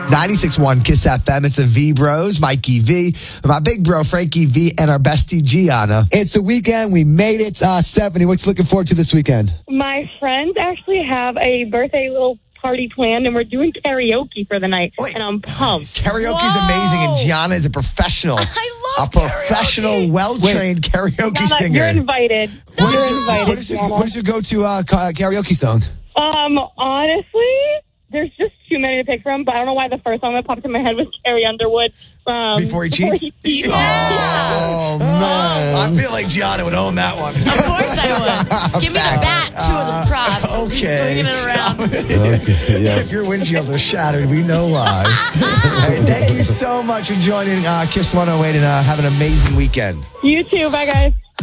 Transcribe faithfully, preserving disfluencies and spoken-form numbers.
ninety-six point one Kiss F M. It's the V Bros, Mikey V, my big bro, Frankie V, and our bestie, Gianna. It's the weekend. We made it. Uh, Stephanie, what you looking forward to this weekend? My friends actually have a birthday little party planned, and we're doing karaoke for the night. Wait. And I'm pumped. Karaoke's Whoa. amazing, and Gianna is a professional. I love A professional, karaoke. well-trained karaoke Gianna, singer. you're invited. What You're is, your, invited, what, is your, Gianna. what is your go-to uh, ka- karaoke song? Um, honestly, there's just too many to pick from, but I don't know why the first song that popped in my head was Carrie Underwood from Before he cheats? Cheats. Oh, man. I feel like Gianna would own that one. Of course I would. Give me the bat, too, as a prop. We'll be Okay. swinging it around. Okay, yeah. If your windshields are shattered, we know why. Hey, thank you so much for joining uh, Kiss one oh eight and uh, have an amazing weekend. You too. Bye, guys.